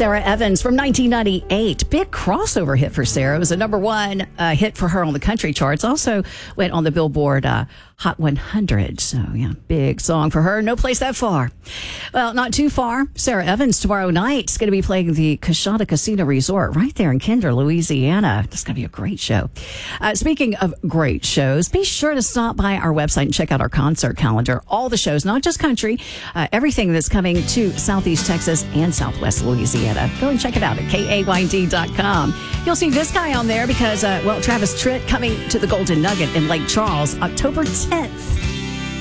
Sarah Evans from 1998. Big crossover hit for Sarah. It was a number one hit for her on the country charts. Also went on the Billboard Hot 100. So, yeah, big song for her. No place that far. Well, not too far. Sarah Evans tomorrow night is going to be playing the Coshada Casino Resort right there in Kinder, Louisiana. It's going to be a great show. Speaking of great shows, be sure to stop by our website and check out our concert calendar. All the shows, not just country, everything that's coming to Southeast Texas and Southwest Louisiana. Go and check it out at KAYD.com. You'll see this guy on there because, Travis Tritt coming to the Golden Nugget in Lake Charles, October 10th.